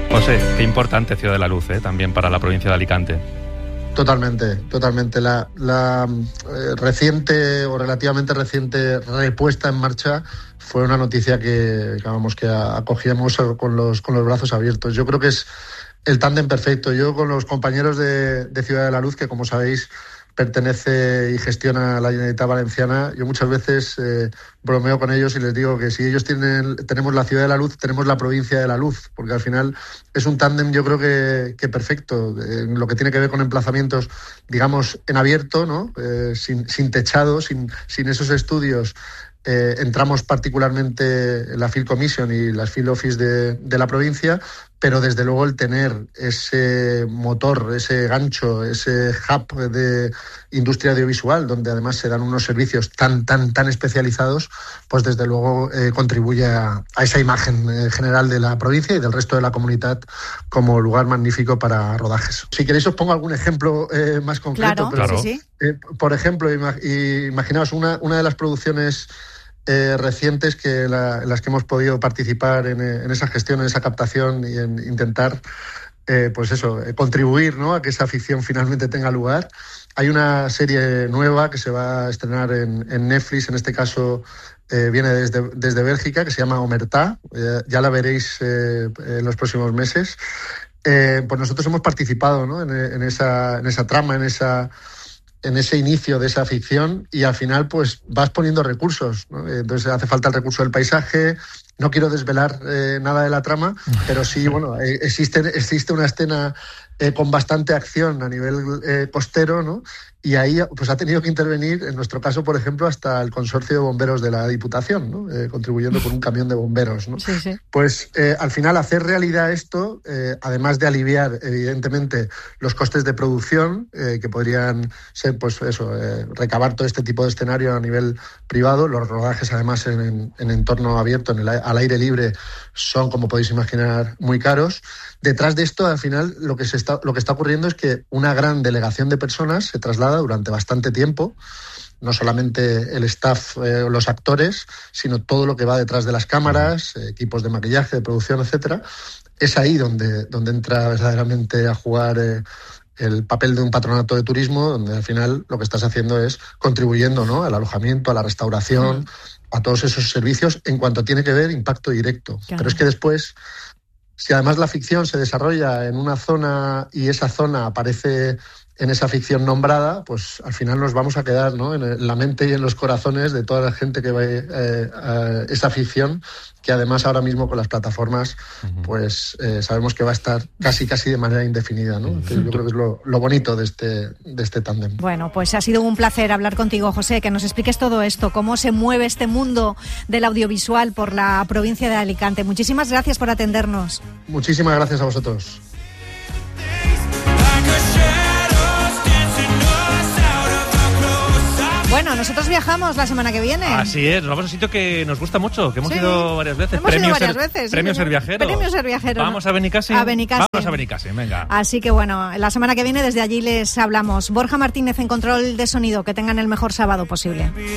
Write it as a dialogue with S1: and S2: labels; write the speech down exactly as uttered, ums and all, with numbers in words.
S1: José, qué importante Ciudad de la Luz, ¿eh? También para la provincia de Alicante.
S2: Totalmente, totalmente. La, la eh, reciente o relativamente reciente repuesta en marcha fue una noticia que, que, vamos, que acogíamos con los, con los brazos abiertos. Yo creo que es el tándem perfecto. Yo con los compañeros de, de Ciudad de la Luz, que como sabéis pertenece y gestiona la Generalitat Valenciana, yo muchas veces eh, bromeo con ellos y les digo que si ellos tienen tenemos la Ciudad de la Luz, tenemos la provincia de la Luz, porque al final es un tándem yo creo que, que perfecto, en lo que tiene que ver con emplazamientos, digamos, en abierto, ¿no? Eh, sin, sin techado, sin, sin esos estudios. Eh, entramos particularmente en la Field Commission y las Field Office de, de la provincia, pero desde luego el tener ese motor, ese gancho, ese hub de industria audiovisual, donde además se dan unos servicios tan, tan, tan especializados, pues desde luego eh, contribuye a, a esa imagen eh, general de la provincia y del resto de la comunidad como lugar magnífico para rodajes. Si queréis os pongo algún ejemplo eh, más concreto.
S3: Claro,
S2: pero,
S3: claro. Sí, sí.
S2: Eh, por ejemplo, ima- imaginaos una, una de las producciones Eh, recientes que la, en las que hemos podido participar en, en esa gestión, en esa captación y en intentar eh, pues eso, eh, contribuir, ¿no?, a que esa ficción finalmente tenga lugar. Hay una serie nueva que se va a estrenar en, en Netflix, en este caso eh, viene desde, desde Bélgica, que se llama Omertà, eh, ya la veréis eh, en los próximos meses. Eh, pues nosotros hemos participado, ¿no?, en, en, esa, en esa trama, en esa... en ese inicio de esa ficción y al final pues vas poniendo recursos, ¿no? Entonces hace falta el recurso del paisaje. No quiero desvelar eh, nada de la trama, pero sí, bueno, eh, existe, existe una escena eh, con bastante acción a nivel eh, costero, ¿no? Y ahí pues ha tenido que intervenir, en nuestro caso, por ejemplo, hasta el consorcio de bomberos de la Diputación, ¿no? Eh, contribuyendo con un camión de bomberos, ¿no?
S3: Sí, sí.
S2: Pues eh, al final hacer realidad esto, eh, además de aliviar evidentemente los costes de producción, eh, que podrían ser, pues eso, eh, recabar todo este tipo de escenario a nivel privado, los rodajes además en, en, en entorno abierto, en el, al aire libre, son, como podéis imaginar, muy caros. Detrás de esto, al final, lo que se está, lo que está ocurriendo es que una gran delegación de personas se traslada durante bastante tiempo, no solamente el staff eh, o los actores, sino todo lo que va detrás de las cámaras, eh, equipos de maquillaje, de producción, etcétera. Es ahí donde, donde entra verdaderamente a jugar eh, el papel de un patronato de turismo, donde al final lo que estás haciendo es contribuyendo, ¿no?, al alojamiento, a la restauración, a todos esos servicios en cuanto tiene que ver impacto directo. Claro. Pero es que después, si además la ficción se desarrolla en una zona y esa zona aparece en esa ficción nombrada, pues al final nos vamos a quedar, ¿no?, en la mente y en los corazones de toda la gente que ve eh, a esa ficción, que además ahora mismo con las plataformas uh-huh. pues eh, sabemos que va a estar casi casi de manera indefinida, ¿no? Uh-huh. Yo creo que es lo, lo bonito de este, de este tándem.
S3: Bueno, pues ha sido un placer hablar contigo, José, que nos expliques todo esto, cómo se mueve este mundo del audiovisual por la provincia de Alicante. Muchísimas gracias por atendernos.
S2: Muchísimas gracias a vosotros.
S3: Bueno, nosotros viajamos la semana que viene.
S1: Así es, nos vamos a un sitio que nos gusta mucho, que hemos sí. ido varias veces.
S3: Hemos
S1: Premio
S3: ido varias
S1: ser,
S3: veces.
S1: Premio
S3: sí,
S1: Ser Viajero.
S3: Premio Ser Viajero.
S1: Vamos a Benicàssim.
S3: A Benicàssim.
S1: Vamos a Benicàssim, venga.
S3: Así que bueno, la semana que viene desde allí les hablamos. Borja Martínez en control de sonido. Que tengan el mejor sábado posible.